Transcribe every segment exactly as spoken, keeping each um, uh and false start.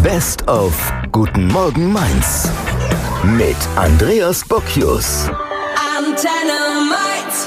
Best of Guten Morgen Mainz mit Andreas Bocchius. Antenne Mainz.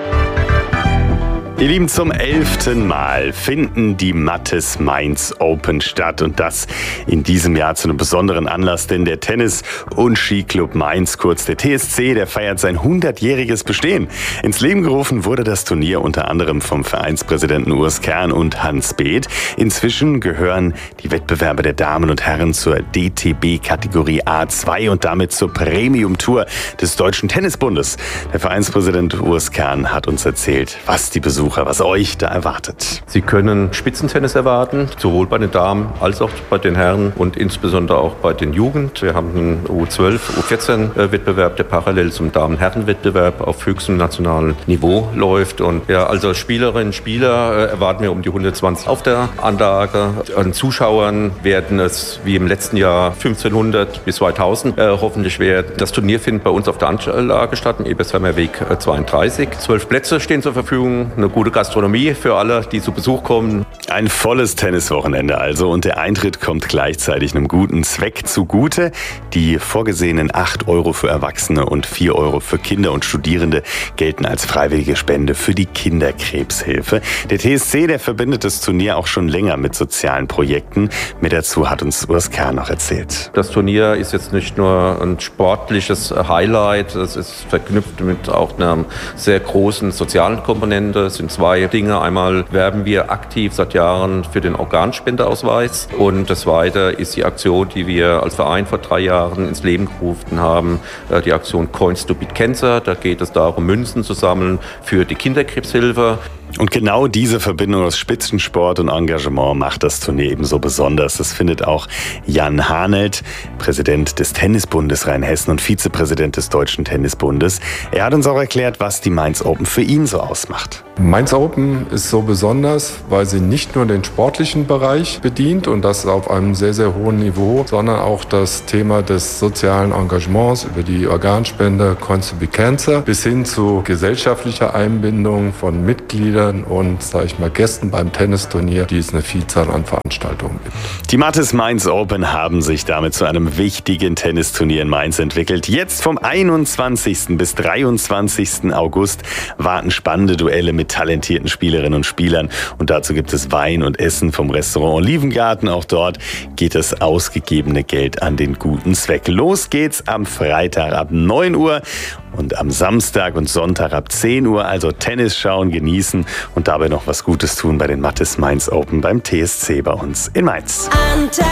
Ihr Lieben, zum elften Mal finden die Mathis Mainz Open statt und das in diesem Jahr zu einem besonderen Anlass, denn der Tennis- und Skiclub Mainz, kurz der T S C, der feiert sein hundertjähriges Bestehen. Ins Leben gerufen wurde das Turnier unter anderem vom Vereinspräsidenten Urs Kern und Hans Beeth. Inzwischen gehören die Wettbewerbe der Damen und Herren zur D T B-Kategorie A zwei und damit zur Premium-Tour des Deutschen Tennisbundes. Der Vereinspräsident Urs Kern hat uns erzählt, was die Besucher was euch da erwartet. Sie können Spitzentennis erwarten, sowohl bei den Damen als auch bei den Herren und insbesondere auch bei den Jugend. Wir haben einen U zwölf, U vierzehn Wettbewerb, der parallel zum Damen-Herren-Wettbewerb auf höchstem nationalen Niveau läuft. Und ja, also Spielerinnen und Spieler erwarten wir um die hundertzwanzig auf der Anlage. An Zuschauern werden es wie im letzten Jahr fünfzehnhundert bis zweitausend äh, hoffentlich werden. Das Turnier findet bei uns auf der Anlage statt, im Ebersheimer Weg zweiunddreißig. Zwölf Plätze stehen zur Verfügung, eine gute Gastronomie für alle, die zu Besuch kommen. Ein volles Tenniswochenende also und der Eintritt kommt gleichzeitig einem guten Zweck zugute. Die vorgesehenen acht Euro für Erwachsene und vier Euro für Kinder und Studierende gelten als freiwillige Spende für die Kinderkrebshilfe. Der T S C, der verbindet das Turnier auch schon länger mit sozialen Projekten. Mehr dazu hat uns Urs Kern noch erzählt. Das Turnier ist jetzt nicht nur ein sportliches Highlight, es ist verknüpft mit auch einer sehr großen sozialen Komponente. Es sind zwei Dinge. Einmal werben wir aktiv seit Jahren für den Organspendeausweis und das Zweite ist die Aktion, die wir als Verein vor drei Jahren ins Leben gerufen haben, die Aktion Coins to Beat Cancer. Da geht es darum, Münzen zu sammeln für die Kinderkrebshilfe. Und genau diese Verbindung aus Spitzensport und Engagement macht das Turnier eben so besonders. Das findet auch Jan Hanelt, Präsident des Tennisbundes Rheinhessen und Vizepräsident des Deutschen Tennisbundes. Er hat uns auch erklärt, was die Mainz Open für ihn so ausmacht. Mainz Open ist so besonders, weil sie nicht nur den sportlichen Bereich bedient und das auf einem sehr, sehr hohen Niveau, sondern auch das Thema des sozialen Engagements über die Organspende Coins to Beat Cancer bis hin zu gesellschaftlicher Einbindung von Mitgliedern und, sage ich mal, Gästen beim Tennisturnier, die es eine Vielzahl an Veranstaltungen gibt. Die Mathis Mainz Open haben sich damit zu einem wichtigen Tennisturnier in Mainz entwickelt. Jetzt vom einundzwanzigsten bis dreiundzwanzigsten August warten spannende Duelle mit talentierten Spielerinnen und Spielern. Und dazu gibt es Wein und Essen vom Restaurant Olivengarten. Auch dort geht das ausgegebene Geld an den guten Zweck. Los geht's am Freitag ab neun Uhr und am Samstag und Sonntag ab zehn Uhr. Also Tennis schauen, genießen und dabei noch was Gutes tun bei den Mathis Mainz Open beim T S C bei uns in Mainz.